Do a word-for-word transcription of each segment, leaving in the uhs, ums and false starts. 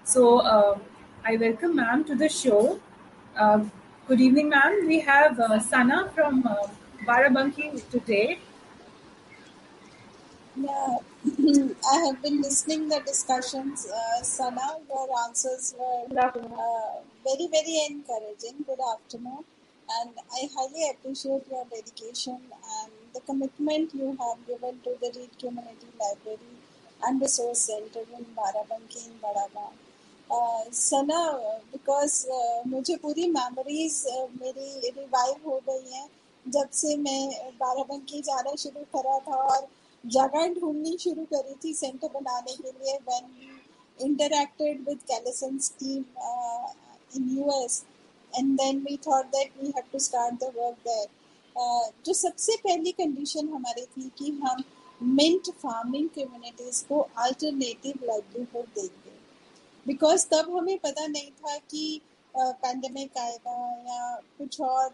So uh, I welcome ma'am to the show. Uh, Good evening, ma'am. We have uh, Sana from uh, Barabanki today. Yeah, I have been listening the discussions. Uh, Sana, your answers were Good afternoon. uh, very, very encouraging. Good afternoon. And I highly appreciate your dedication and the commitment you have given to the Reed Community Library and Resource Center in Barabanki in Badagaon. Uh, Sana because मुझे पूरी memories मेरी revive हो गई हैं जब से मैं बाराबंकी जाना शुरू करा था और जगह ढूंढनी शुरू करी थी सेंटर बनाने के लिए when we interacted with कैलिसन्स team in US and then we thought that we have to start the work there जो सबसे पहली कंडीशन हमारी थी कि हम मिंट फार्मिंग कम्युनिटीज को अल्टरनेटिव लाइवलीहुड देंगे बिकॉज तब हमें पता नहीं था कि पैंडेमिक आएगा या कुछ और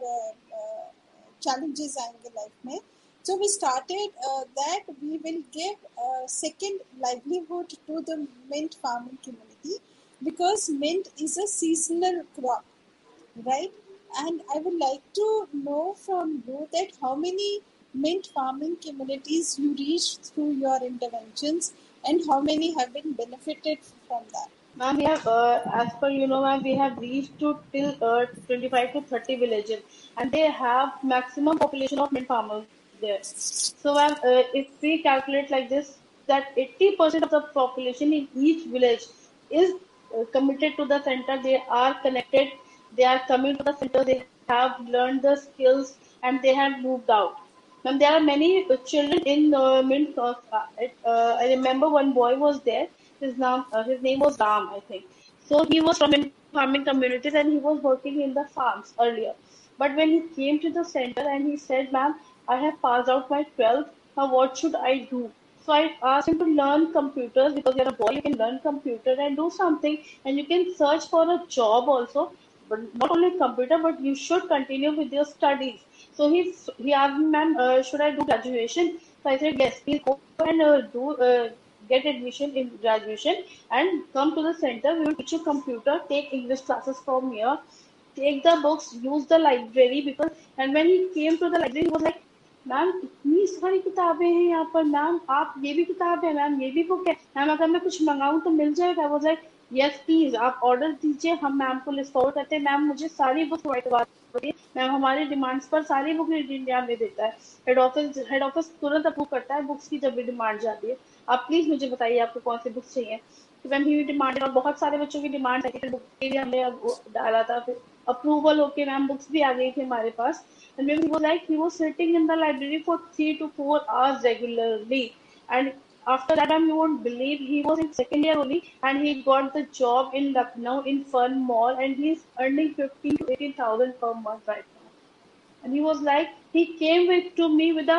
challenges आएंगे लाइफ में. So we started uh, that we will give a second livelihood to the mint farming community because mint is a seasonal crop, right? And I would like to know from you that how many mint farming communities you reached through your interventions and how many have been benefited from that. Ma'am, we have, uh, as per you know, ma'am, we have reached to till uh, twenty-five to thirty villages, and they have maximum population of mint farmers there. So, ma'am, uh, if we calculate like this, that eighty percent of the population in each village is uh, committed to the center. They are connected. They are coming to the center. They have learned the skills, and they have moved out. Ma'am, there are many uh, children in uh, mint. Uh, uh, I remember one boy was there. His name, uh, his name was Ram, I think. So he was from in farming communities and he was working in the farms earlier. But when he came to the center and he said, "Ma'am, I have passed out my twelfth. Now what should I do?" So I asked him to learn computers because you're a boy. You can learn computer and do something, and you can search for a job also. But not only computer, but you should continue with your studies. So he he asked me, "Ma'am, uh, should I do graduation?" So I said, "Yes, please go and uh, do." Uh, get admission in graduation and come to the center. We will teach you computer, take English classes from here, take the books, use the library because and when he came to the library, he was like, "ma'am इतनी सारी किताबें हैं यहाँ पर ma'am आप ये भी किताब है मैम ये भी बुक है मैम अगर मैं कुछ मंगाऊँ तो मिल जाएगा." वो लाइक यस प्लीज आप ऑर्डर दीजिए हम मैम को लिस्ट फॉरवर्ड करते हैं मैम मुझे सारी बुक प्रोवाइड करवा दीजिए मैम हमारे डिमांड्स पर सारी बुक इंडिया में देता है हेड ऑफिस हेड ऑफिस तुरंत अप्रूव करता है बुक्स की जब भी डिमांड जाती है आप प्लीज मुझे बताइए आपको कौन सी बुक्स चाहिए तो मैम ही डिमांड और बहुत सारे बच्चों की डिमांड है बुक के लिए हमने डाला था फिर अप्रूवल होके मैम बुक्स भी आ गई थी हमारे पास and then he was like he was sitting in the library for three to four hours regularly and after that time you won't believe he was in second year only and he got the job in Lucknow in Fun Mall and he's earning fifteen to eighteen thousand per month right now and he was like he came with to me with a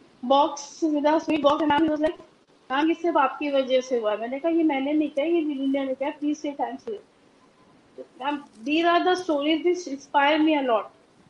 box with a sweet box and he was like ma'am ये सिर्फ आपकी वजह से हुआ मैंने कहा ये मैंने नहीं किया ये विलिंडर ने किया प्लीज से thanks ma'am these are the stories which inspire me a lot.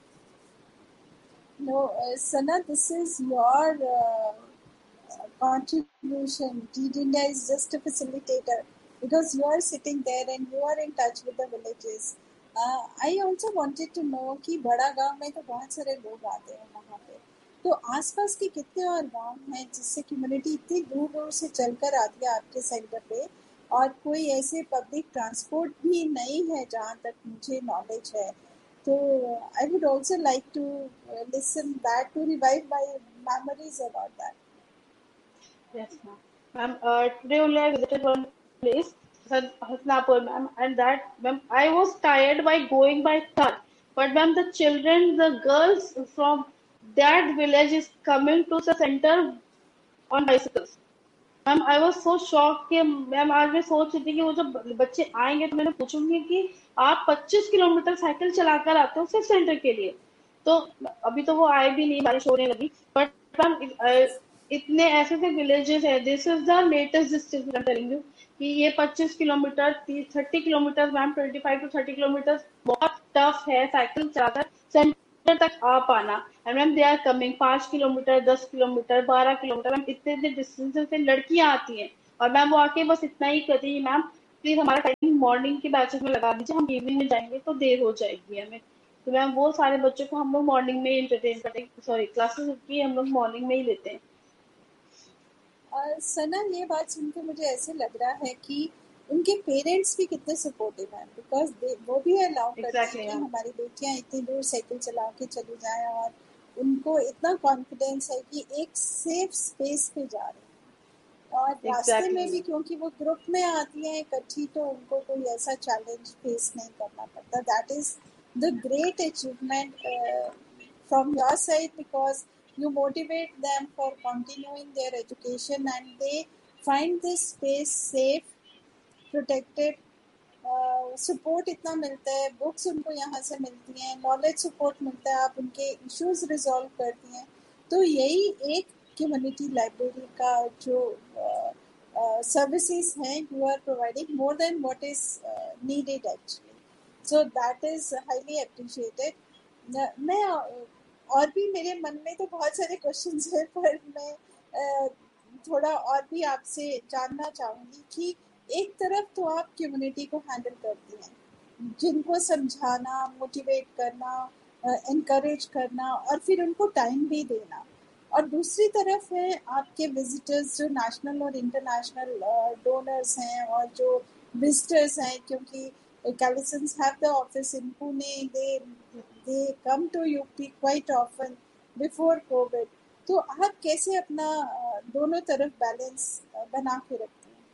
No, uh, Sana, this is your uh, contribution. Deed India is just a facilitator because you are sitting there and you are in touch with the villages. Uh, I also wanted to know कि बड़ा गांव में तो बहुत सारे लोग आते हैं वहाँ पे तो आसपास के कितने और गांव हैं जिससे कम्युनिटी इतनी दूर दूर से चलकर आती है आपके सेंटर पे और कोई ऐसे पब्लिक ट्रांसपोर्ट भी नहीं है जहाँ तक मुझे नॉलेज है So I would also like to uh, listen that to revive my memories about that. Yes, ma'am. Ma'am, uh, today only I visited one place, Hasnapur, ma'am, and that, ma'am, I was tired by going by car. But, ma'am, the children, the girls from that village is coming to the center on bicycles. Ma'am I was so shock कि ma'am आज मैं सोच रही थी कि वो जब बच्चे आएंगे तो मैंने पूछूंगी कि आप पच्चीस किलोमीटर साइकिल चलाकर आते हो सिर्फ सेंटर के लिए तो अभी तो वो आए भी नहीं बारिश होने लगी बट मैम इतने ऐसे ऐसे विलेजेस है this is the latest distance telling you कि ये पच्चीस kilometre thirty kilometre ma'am twenty five to thirty kilometre बहुत टफ है साइकिल चलाकर सेंटर तक आ पाना and ma'am they are coming पांच किलोमीटर दस किलोमीटर बारह किलोमीटर मैम इतने इतने डिस्टेंस से लड़कियां आती हैं और मैम वो आके बस इतना ही कहती है मैम प्लीज हमारा टाइमिंग मॉर्निंग के बैचेस में लगा दीजिए, हम इवनिंग में जाएंगे तो देर हो जाएगी हमें। तो मैम वो सारे बच्चों को हम लोग मॉर्निंग में एंटरटेन करते, सॉरी क्लासेस की हम लोग मॉर्निंग में ही लेते हैं। और सना, ये बात सुन के मुझे ऐसे लग रहा है कि उनके पेरेंट्स भी कितने सपोर्टिव हैं, बिकॉज वो भी अलाउ करते हैं एग्जैक्टली कि मैम। हमारी बेटियां इतनी दूर साइकिल चला के चली जाएं, और उनको इतना कॉन्फिडेंस है कि एक सेफ स्पेस पे जा रहे हैं। और रास्ते एग्जैक्टली में भी मैम। क्योंकि वो ग्रुप में आती हैं इकट्ठी, तो उनको कोई ऐसा चैलेंज फेस नहीं करना पड़ता। That is the great achievement from your side, because you motivate them for continuing their education and they find this space safe, protected. Support इतना मिलता है, बुक्स उनको यहाँ से मिलती हैं, नॉलेज सपोर्ट मिलता है, आप उनके इश्यूज रिजॉल्व करती हैं। तो यही एक कम्युनिटी लाइब्रेरी का जो सर्विसेज हैं, you are providing more than what is needed actually. So that is highly appreciated. मैं और भी, मेरे मन में तो बहुत सारे क्वेश्चंस हैं, पर मैं uh, थोड़ा और भी आपसे जानना चाहूँगी कि एक तरफ तो आप कम्युनिटी को हैंडल करती हैं, जिनको समझाना, मोटिवेट करना, इनकरेज करना और फिर उनको टाइम भी देना, और दूसरी तरफ है आपके विजिटर्स जो नेशनल और इंटरनेशनल डोनर्स हैं और जो विजिटर्स हैं, क्योंकि Calisons have the office in Pune, they they come to U P quite often before COVID. तो आप कैसे अपना दोनों तरफ बैलेंस बना के रखते हैं?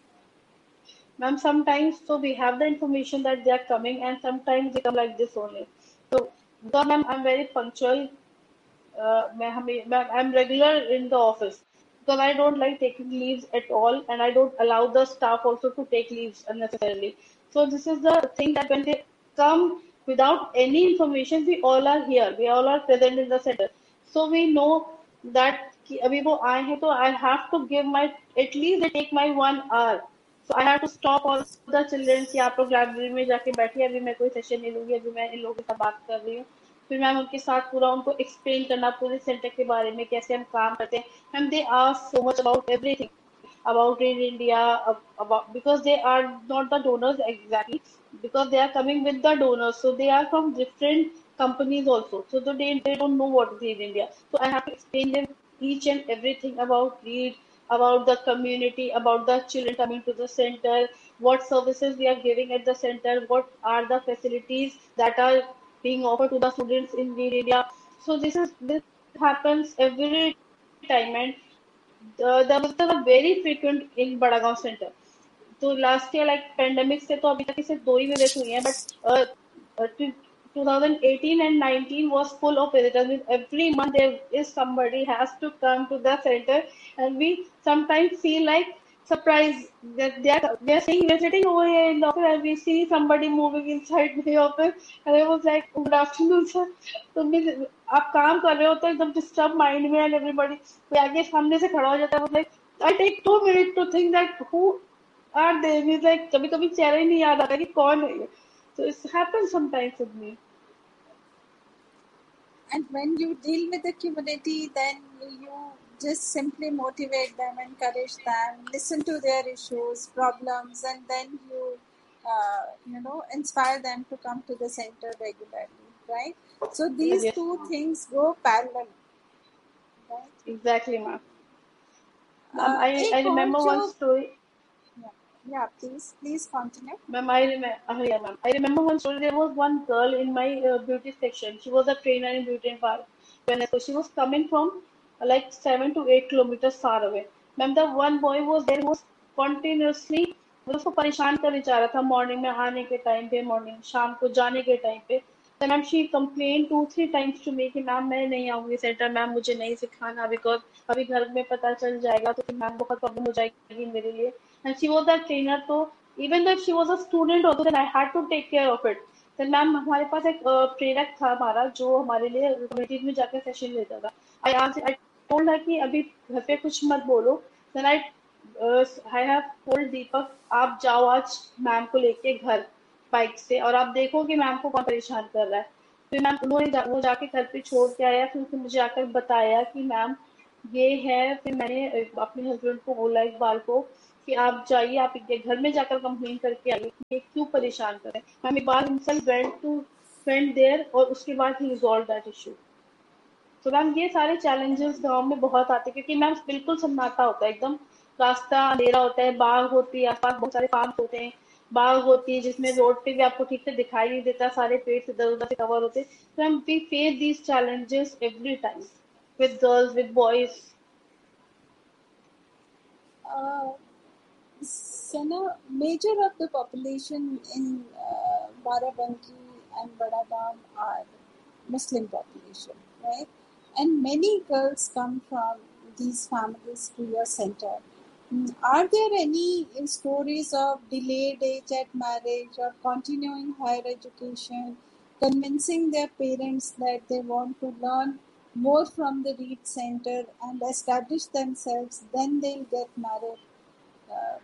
Ma'am, sometimes so we have the information that they are coming, and sometimes they come like this only. So, because ma'am, I'm very punctual. Uh, मैं हमें मैं I'm regular in the office because I don't like taking leaves at all, and I don't allow the staff also to take leaves unnecessarily. So this is the thing that when they come without any information, we all are here. We all are present in the center. So we know that कि अभी वो आए हैं तो I have to give my at least they take my one hour. So I have to stop all the children कि आप लोग library में जाके बैठिए, अभी मैं कोई सेशन नहीं लूंगी, अभी मैं इन लोगों के साथ बात कर रही हूँ। फिर मैम उनके साथ पूरा उनको एक्सप्लेन करना पूरे सेंटर के बारे में, कैसे हम काम करते हैं। Ma'am they ask so much about everything about in India, about because they are not the donors exactly, because they are coming with the donors, so they are from different companies also, so they they don't know what is in India. So I have to explain them each and everything about READ, about the community, about the children coming to the center, what services we are giving at the center, what are the facilities that are being offered to the students in READ India. So this is this happens every time, and the, the visitors are very frequent in Badagaon Center. तो last year like pandemic से तो अभी तक सिर्फ दो ही visit हुई हैं, but twenty eighteen and nineteen was full of visitors. Means every month there is somebody has to come to the center, and we sometimes feel like surprised that they are they are saying we are sitting over here in the office and we see somebody moving inside the office, and I was like, good afternoon sir. तो means आप काम कर रहे हो तो एकदम disturb mind में, and everybody कोई आगे सामने से खड़ा हो जाता है, like I take to minute to think that who are they, means like कभी कभी चेहरा ही नहीं याद आता कि कौन है ये। So it happens sometimes with me. And when you deal with the community, then you just simply motivate them, encourage them, listen to their issues, problems, and then you, uh, you know, inspire them to come to the center regularly, right? So these Yes, two ma'am. things go parallel, right? Exactly, ma'am. Ma'am, Uh, I I एक और remember जो, one story. yeah, yeah, please, please continue. Ma'am, I remember. Uh, yeah, ma'am. I remember one story. There was one girl in my uh, beauty section. She was a trainer in beauty and parlor. When I, so she was coming from uh, like seven to eight kilometers far away. Ma'am, the one boy was there who was continuously मतलब उसको परेशान करने जा रहा था, morning में आने के टाइम पे, मॉर्निंग शाम को जाने के टाइम पे। तो ma'am she complain to three times to me कि मैम मैं नहीं आऊंगी सेंटर, मैम मुझे नहीं सिखाना, बिकॉज अभी घर में पता चल जाएगा तो फिर मैम बहुत प्रॉब्लम हो जाएगी मेरे लिए। And she was that trainer, तो even though she was a student also, then I had to take care of it. then ma'am हमारे पास एक uh, प्रेरक था हमारा, जो हमारे लिए कम्युनिटीज में जाकर सेशन लेता था। आई आज आई टोल्ड her कि अभी घर पे कुछ मत बोलो। then I I have told दीपक आप जाओ आज मैम को लेके घर बाइक से, और आप देखो कि मैम को कौन परेशान कर रहा है। फिर मैम उन्होंने जा, वो जाके घर पे छोड़ के आया, फिर उसने मुझे आकर बताया कि मैम ये है। फिर मैंने अपने हस्बैंड को बोला इकबाल को कि आप जाइए, आप इनके घर में जाकर कंप्लेन करके आइए कि ये क्यों परेशान कर रहे हैं। Ma'am Iqbal himself went to went there और उसके बाद ही रिजॉल्व दैट इशू। तो मैम ये सारे चैलेंजेस गांव में बहुत आते हैं क्योंकि मैम बिल्कुल सन्नाटा होता है एकदम, रास्ता अंधेरा होता है, बाग होती है, आसपास बहुत सारे फार्म होते हैं, बाग होती है जिसमें रोड पे भी आपको ठीक से दिखाई नहीं देता, सारे पेड़ इधर उधर से कवर होते हैं। तो ma'am we face these challenges every time with girls, with boys. Uh, Sana, major of the population in uh, Barabanki and Badagam are Muslim population, right? And many girls come from these families to your center. Mm, Are there any stories of delayed age at marriage or continuing higher education, convincing their parents that they want to learn more from the Reed Center and establish themselves, then they'll get married? Uh,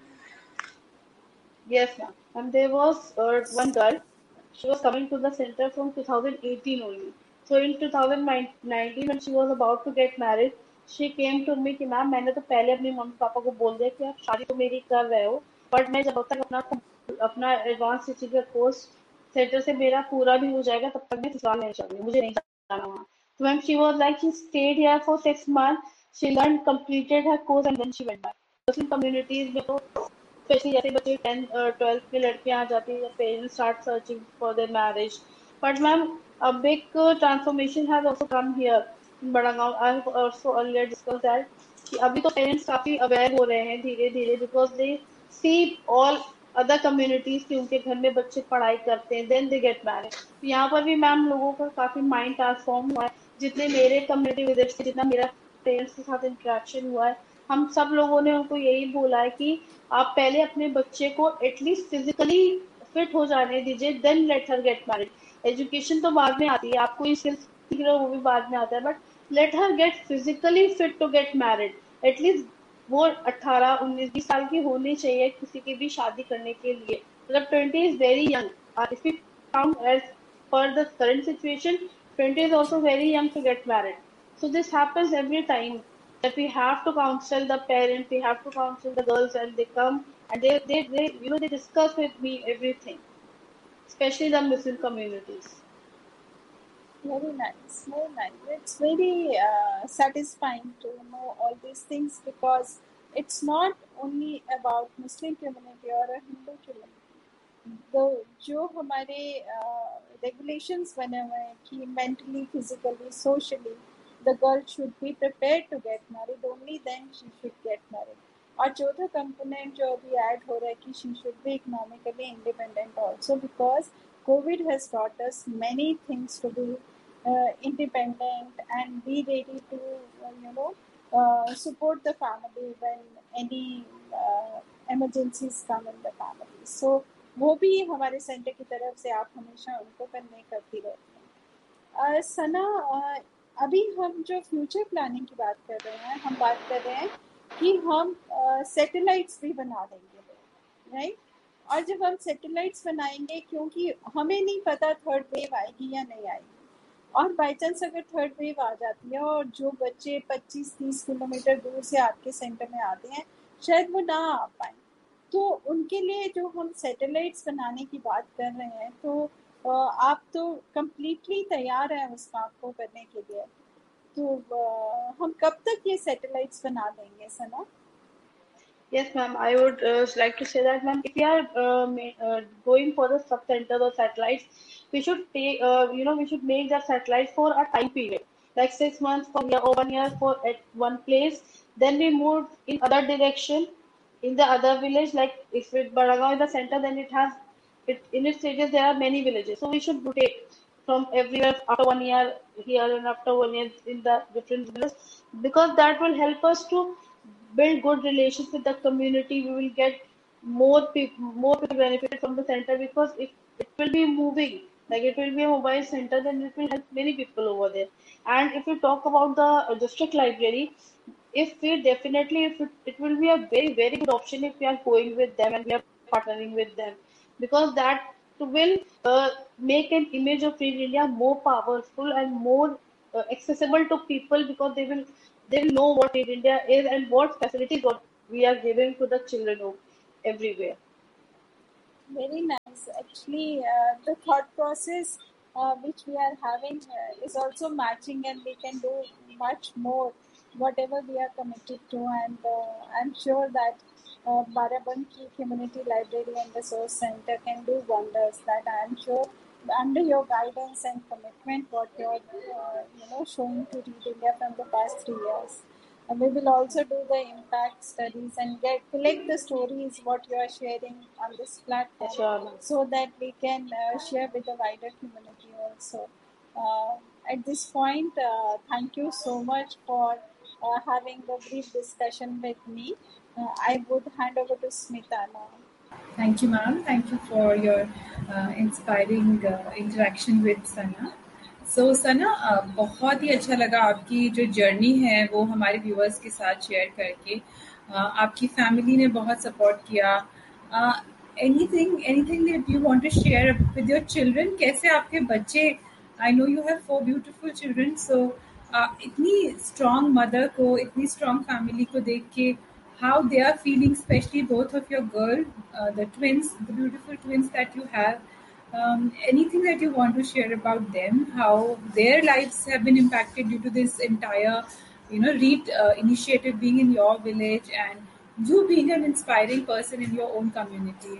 Yes, ma'am. And there was uh, one girl. She was coming to the center from two thousand eighteen only. So in two thousand nineteen, when she was about to get married, she came to me कि ma'am मैंने तो पहले अपने mummy papa को बोल दिया कि आप शादी तो मेरी कर रहे हो, बट मैं जब तक अपना अपना एडवांस टीचिंग का कोर्स सेंटर से मेरा पूरा भी हो जाएगा तब तक मैं ससुराल नहीं जाऊंगी, मुझे नहीं जाना वहाँ। तो ma'am she was like she state here for six month, she learn completed her course and then she went back. Muslim communities में तो स्पेशली जैसे बच्चे टेंथ ट्वेल्थ में लड़कियां आ जाती है, parents start searching for their marriage. But ma'am a big uh, transformation has also come here in Badagaon. I have also earlier discussed that कि अभी तो पेरेंट्स काफी अवेयर हो रहे हैं धीरे धीरे, because they see all other communities की उनके घर में बच्चे पढ़ाई करते हैं, देन दे गेट मैरिड। तो यहाँ पर भी मैम लोगों का काफी माइंड ट्रांसफॉर्म हुआ है, जितने मेरे कम्युनिटी विजिट से, जितना मेरा पेरेंट्स के साथ इंटरेक्शन हुआ है, हम सब लोगों ने उनको यही बोला है कि आप पहले अपने बच्चे को एटलीस्ट फिजिकली फिट हो जाने दीजिए, then let her get married. Education तो बाद में आती है, आपको ये स्किल्स सीख रहे हो वो भी बाद में आता है, but let her gate physically fit to get married. At least वो अट्ठारह उन्नीस बीस साल की होनी चाहिए किसी की भी शादी करने के लिए। मतलब twenty is very young, if you count as per the current situation, twenty is also very young to get married. So this happens every time that we have to counsel the parents, we have to counsel the girls, and they come and they, they, they you know, they discuss with me everything, especially the Muslim communities. Very nice, very nice. It's very uh, satisfying to know all these things because it's not only about Muslim community or a Hindu community. तो जो हमारे regulations बने हुए हैं कि mentally, physically, socially the girl should be prepared to get married, only then she should get married. और चौथा component जो अभी ऐड हो रहा है कि she should be economically independent also, because COVID has taught us many things to be uh, independent and be ready to, uh, you know, uh, support the family when any uh, emergencies come in the family. So वो भी हमारे centre की तरफ से आप हमेशा उनको convey करती रहती हैं। uh, सना, uh, अभी हम जो फ्यूचर प्लानिंग की बात कर रहे हैं, हम बात कर रहे हैं कि हम सैटेलाइट्स uh, भी बना देंगे, राइट? और जब हम सैटेलाइट्स बनाएंगे, क्योंकि हमें नहीं पता थर्ड वेव आएगी या नहीं आएगी, और बाई चांस अगर थर्ड वेव आ जाती है और जो बच्चे पच्चीस तीस किलोमीटर दूर से आपके सेंटर में आते हैं शायद वो ना आ पाए, तो उनके लिए जो हम सैटेलाइट्स बनाने की बात कर रहे हैं, तो आप तो कम्प्लीटली तैयार हैं उस काम को करने के लिए। तो हम कब तक ये सैटेलाइट्स बना देंगे सना? Yes, ma'am. I would uh, like to say that, ma'am, if we are uh, ma- uh, going for the sub centers or satellites, we should take, uh, you know, we should make that satellite for a time period, like six months for year or one year for at one place. Then we move in other direction in the other village. Like if it Baragaon is the center, then it has it in its stages there are many villages. So we should rotate from everywhere after one year here and after one year in the different villages, because that will help us to build good relations with the community. We will get more people, more people benefit from the center, because if it will be moving, like it will be a mobile center, then it will help many people over there. And if we talk about the uh, district library, if we definitely, if it, it will be a very, very good option if we are going with them and we are partnering with them, because that will uh, make an image of Free India more powerful and more uh, accessible to people, because they will they will know what Free India is and what facilities what we are giving to the children of everywhere. Very nice. Actually, uh, the thought process uh, which we are having uh, is also matching, and we can do much more, whatever we are committed to. And uh, I'm sure that uh, Barabanki Community Library and Resource Center can do wonders. That I'm sure, under your guidance and commitment, what you're uh, you know showing to Read India from the past three years. And we will also do the impact studies and get collect the stories what you are sharing on this platform, Sure, ma'am. so that we can uh, share with the wider community also. Uh, at this point, uh, thank you so much for uh, having a brief discussion with me. Uh, I would hand over to Smita now. Thank you, ma'am. Thank you for your uh, inspiring uh, interaction with Sana. So Sana, uh, बहुत ही अच्छा लगा आपकी जो journey है वो हमारे viewers के साथ शेयर करके. uh, आपकी फैमिली ने बहुत सपोर्ट किया. Anything anything that you want to share with your children? कैसे आपके बच्चे, I know you have four beautiful children, सो इतनी स्ट्रॉन्ग मदर को, इतनी स्ट्रॉन्ग फैमिली को देख के how they are feeling, especially both of your girl, uh, the twins, the beautiful twins that you have. Um, anything that you want to share about them, how their lives have been impacted due to this entire, you know, Read uh, initiative being in your village, and you being an inspiring person in your own community.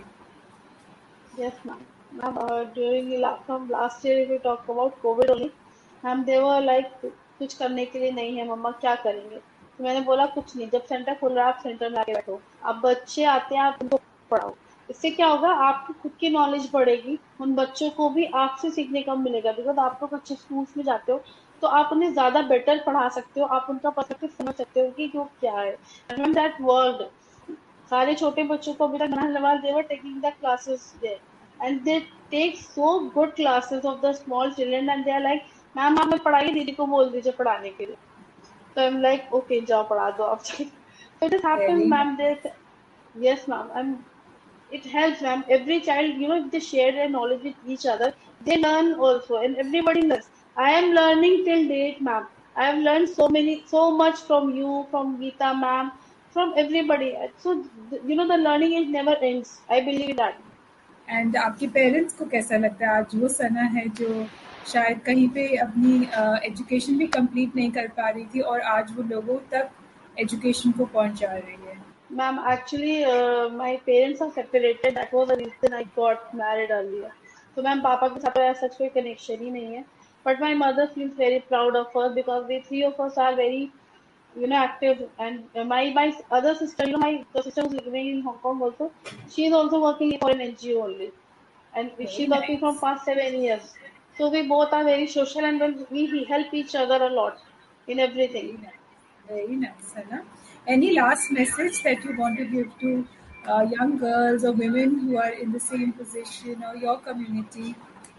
Yes, ma'am. Ma'am, uh, during the la- from last year, if we talk about COVID only, ma'am, they were like कुछ करने के लिए नहीं है मम्मा, क्या करेंगे? तो मैंने बोला कुछ नहीं, जब सेंटर खुल रहा है आप सेंटर में आके बैठो, अब बच्चे आते हैं आप उनको पढ़ाओ. इससे क्या होगा, आपकी खुद की नॉलेज बढ़ेगी, उन बच्चों को भी आपसे सीखने का मिलेगा. बिकॉज आप लोग अच्छे स्कूल्स में जाते हो तो आप उन्हें ज्यादा बेटर पढ़ा सकते हो, आप उनका पर्सपेक्टिव समझ सकते हो कि वो क्या है. एंड दैट वर्ल्ड, सारे छोटे बच्चों को अभी तक नहलवाल they were taking the classes there, and they take so good classes of the small children, and they are like, ma'am आप मैं पढ़ाइए, दीदी को बोल दीजिए पढ़ाने के लिए. So I'm like, okay, जाओ पढ़ा दो आप. So this happens, Very ma'am. nice. This, yes, ma'am. And it helps, ma'am. Every child, you know, if they share their knowledge with each other, they learn also, and everybody learns. I am learning till date, ma'am. I have learned so many, so much from you, from Geeta, ma'am, from everybody. So you know, the learning is never ends. I believe that. And आपके parents को कैसा लगता है आज वो सना है जो शायद कहीं पे अपनी एजुकेशन भी कंप्लीट नहीं कर पा रही थी और आज वो लोगों तक एजुकेशन को पहुंचा रही है? Ma'am, actually, uh, my parents are separated. That was the reason I got married earlier. So, ma'am, पापा के साथ ऐसा such कोई connection ही नहीं है. But my mother feels very proud of us because we three of us are very, you know, active. And uh, my my other sister, you know, my the sister who's living in Hong Kong also, she is also working for an N G O only, and Very she's working from nice. past seven years. So we both are very social, and then we we help each other a lot in everything. Very nice. Very nice, Sana. Any last message that you want to give to uh, young girls or women who are in the same position or your community?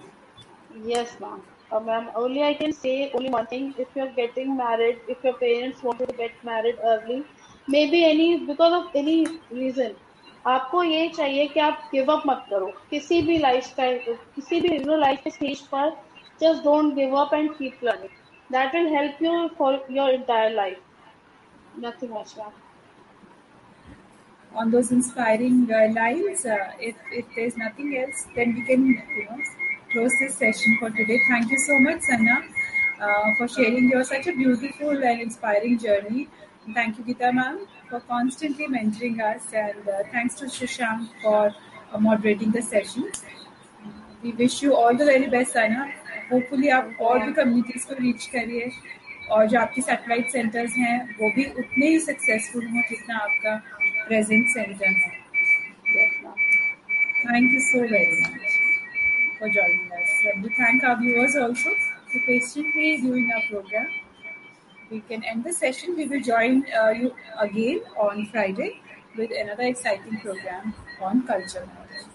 Yes, ma'am. Uh, ma'am, only I can say only one thing. If you're getting married, if your parents want you to get married early, maybe any because of any reason, आपको ये चाहिए कि आप give up मत करो किसी भी life style, किसी भी यू नो लाइफ के स्टेज पर. Just don't give up and keep learning. That will help you for your entire life. Nothing much, ma'am. On those inspiring uh, lines, uh, if, if there's nothing else, then we can, you know, close this session for today. Thank you so much, Sana, uh, for sharing your such a beautiful and inspiring journey. And thank you, Geeta ma'am, for constantly mentoring us, and uh, thanks to Shashank for uh, moderating the session. We wish you all the very best, Sana. Hopefully आप thank you, और भी ma'am. communities को reach करिए और जो आपकी satellite centers हैं वो भी उतने ही successful हों जितना आपका present center है. Yes, ma'am. Thank you so very much for joining us. And we thank our viewers also for patiently viewing our program. We can end the session. We will join uh, you again on Friday with another exciting program on culture.